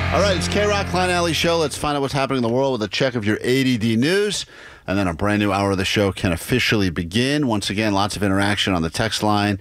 All right, it's K-Rock, Klein Alley Show. Let's find out what's happening in the world with a check of your ADD news. And then a brand new hour of the show can officially begin. Once again, lots of interaction on the text line,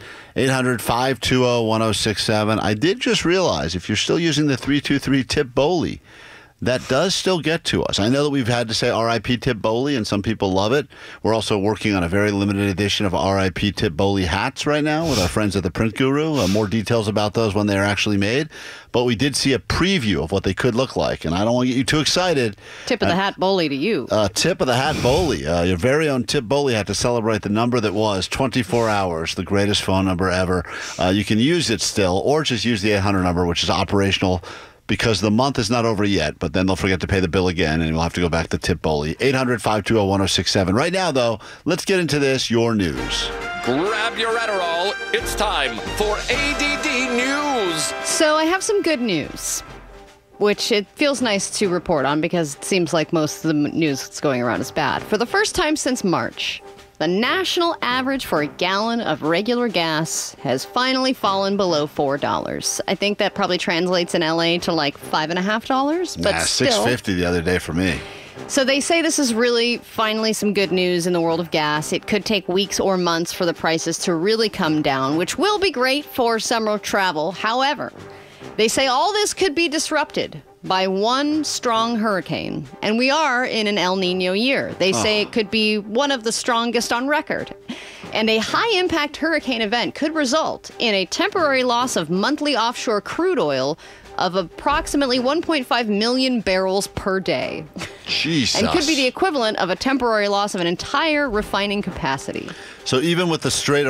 800-520-1067. I did just realize, if you're still using the 323 Tip Bowley, that does still get to us. I know that we've had to say R.I.P. Tip Bowley, and some people love it. We're also working on a very limited edition of R.I.P. Tip Bowley hats right now with our friends at the Print Guru. More details about those when they're actually made. But we did see a preview of what they could look like, and I don't want to get you too excited. Tip of the hat Bowley to you. Tip of the hat Bowley. Your very own Tip Bowley had to celebrate the number that was 24 hours, the greatest phone number ever. You can use it still, or just use the 800 number, which is operational, because the month is not over yet, but then they'll forget to pay the bill again, and we'll have to go back to Tip Bowley. 800-520-1067. Right now, though, let's get into this, your news. Grab your Adderall. It's time for ADD News. So I have some good news, which it feels nice to report on because it seems like most of the news that's going around is bad. For the first time since March, the national average for a gallon of regular gas has finally fallen below $4. I think that probably translates in LA to like $5.50, but still $6.50 the other day for me. So they say this is really finally some good news in the world of gas. It could take weeks or months for the prices to really come down, which will be great for summer travel. However, they say all this could be disrupted by one strong hurricane, and we are in an El Nino year. They say it could be one of the strongest on record. And a high-impact hurricane event could result in a temporary loss of monthly offshore crude oil of approximately 1.5 million barrels per day. Jesus. And could be the equivalent of a temporary loss of an entire refining capacity. So even with the Strait of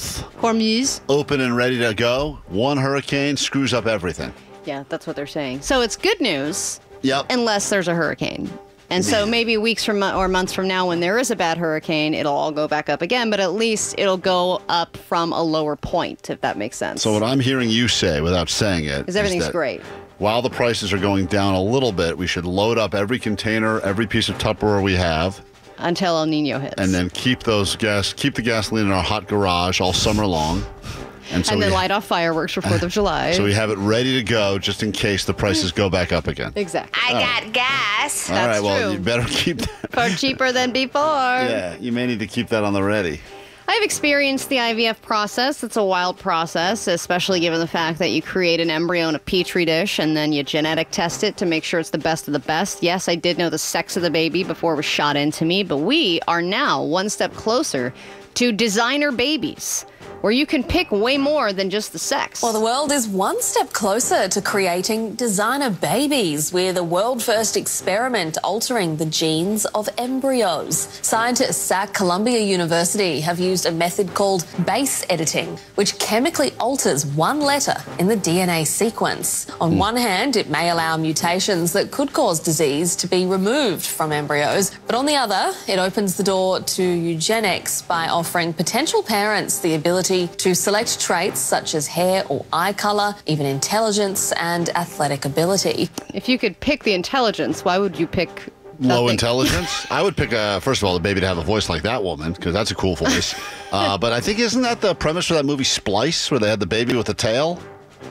Hormuz open and ready to go, one hurricane screws up everything. Yeah, that's what they're saying. So it's good news, Yep. unless there's a hurricane. And so maybe weeks from or months from now, when there is a bad hurricane, it'll all go back up again, but at least it'll go up from a lower point, if that makes sense. So what I'm hearing you say, without saying it, Because everything's that great. while the prices are going down a little bit, we should load up every container, every piece of Tupperware we have, Until El Nino hits. and then keep the gasoline in our hot garage all summer long. And then light off fireworks for 4th of July. So we have it ready to go just in case the prices go back up again. Exactly. I got gas. All right, That's well, true. you better keep that. Far cheaper than before. Yeah, you may need to keep that on the ready. I've experienced the IVF process. It's a wild process, especially given the fact that you create an embryo in a petri dish and then you genetic test it to make sure it's the best of the best. Yes, I did know the sex of the baby before it was shot into me, but we are now one step closer to designer babies, where you can pick way more than just the sex. Well, the world is one step closer to creating designer babies with a world-first experiment altering the genes of embryos. Scientists at Columbia University have used a method called base editing, which chemically alters one letter in the DNA sequence. On one hand, it may allow mutations that could cause disease to be removed from embryos, but on the other, it opens the door to eugenics by offering potential parents the ability to select traits such as hair or eye colour, even intelligence and athletic ability. If you could pick the intelligence, why would you pick Low nothing? intelligence? I would pick, first of all, the baby to have a voice like that woman, because that's a cool voice. But I think, isn't that the premise for that movie Splice, where they had the baby with the tail?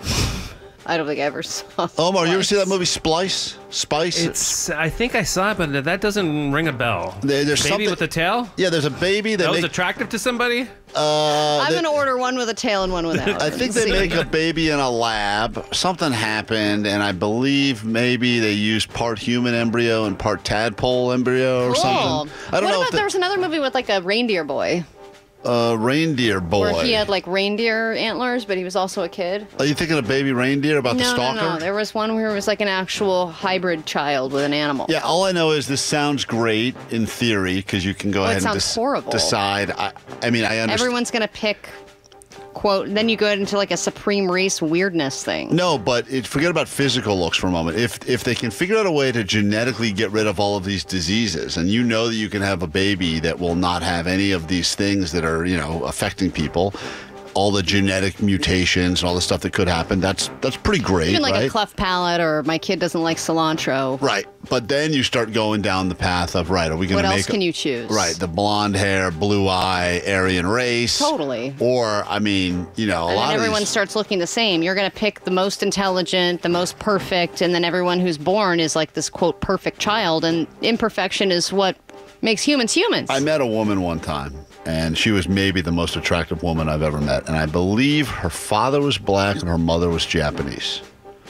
I don't think I ever saw Omar, you ever see that Splice. movie Splice? Spice? I think I saw it, but that doesn't ring a bell. There's Baby something with the tail? Yeah, there's a baby That was make, attractive to somebody? I'm going to order one with a tail and one without. I think they make a baby in a lab. Something happened, and I believe maybe they used part human embryo and part tadpole embryo or Cool. something. I don't what know about there was another movie with like a reindeer boy, Reindeer Boy. where he had like reindeer antlers, but he was also a kid. Are you thinking of Baby Reindeer about the No, stalker? no. There was one where it was like an actual hybrid child with an animal. Yeah, all I know is this sounds great in theory because you can go it ahead and sounds horrible. decide. I mean, I understand. Everyone's going to pick, quote, then you go into like a supreme race weirdness thing. No, but forget about physical looks for a moment. If they can figure out a way to genetically get rid of all of these diseases, and you know that you can have a baby that will not have any of these things that are, affecting people, all the genetic mutations and all the stuff that could happen. That's pretty great, Even like right? a cleft palate, or my kid doesn't like cilantro. Right. But then you start going down the path of, right, are we going What to make... else can you choose? Right, the blonde hair, blue eye, Aryan race. Totally. Or, I mean, you know, a And lot then of everyone these... starts looking the same. You're going to pick the most intelligent, the most perfect, and then everyone who's born is like this, quote, perfect child. And imperfection is what makes humans humans. I met a woman one time, and she was maybe the most attractive woman I've ever met. And I believe her father was black and her mother was Japanese.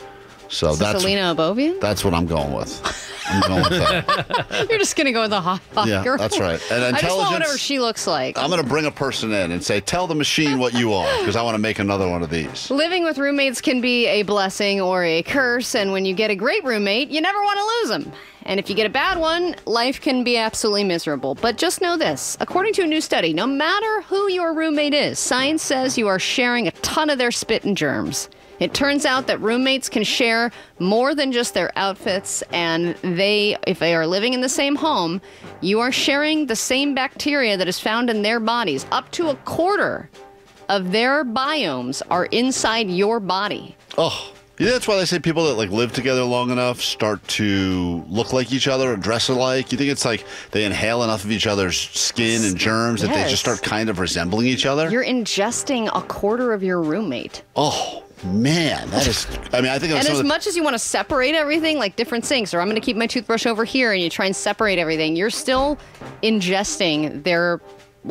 So that's Selena Abovian? that's what I'm going with. I'm going with that. You're just going to go with the hot Yeah, girl? that's right. And I just want intelligence- whatever she looks like. I'm going to bring a person in and say, tell the machine what you are, because I want to make another one of these. Living with roommates can be a blessing or a curse, and when you get a great roommate, you never want to lose them. And if you get a bad one, life can be absolutely miserable. But just know this, according to a new study, no matter who your roommate is, science says you are sharing a ton of their spit and germs. It turns out that roommates can share more than just their outfits, and if they are living in the same home, you are sharing the same bacteria that is found in their bodies. Up to a quarter of their biomes are inside your body. Oh, yeah, that's why they say people that like live together long enough start to look like each other or dress alike. You think it's like they inhale enough of each other's skin and germs that they Yes. just start kind of resembling each other? You're ingesting a quarter of your roommate. Oh, man, that is... I mean, I think... And some as of the- much as you want to separate everything, like different sinks, or I'm going to keep my toothbrush over here, and you try and separate everything, you're still ingesting their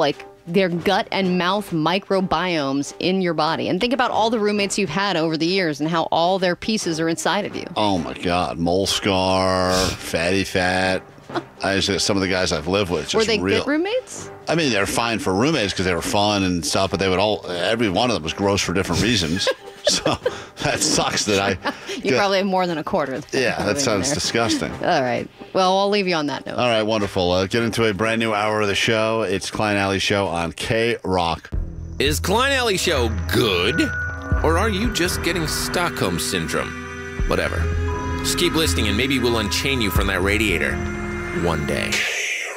gut and mouth microbiomes in your body. And think about all the roommates you've had over the years and how all their pieces are inside of you. Oh, my God. Mole scar, fatty fat. Some of the guys I've lived with, just Were they real. good roommates? I mean, they're fine for roommates because they were fun and stuff, but they would every one of them was gross for different reasons. So that sucks that I... You probably have more than a quarter. Yeah, that sounds disgusting. All right. Well, I'll leave you on that note. All right, wonderful. Get into a brand new hour of the show. It's Klein Alley Show on K-Rock. Is Klein Alley Show good? Or are you just getting Stockholm Syndrome? Whatever. Just keep listening and maybe we'll unchain you from that radiator one day.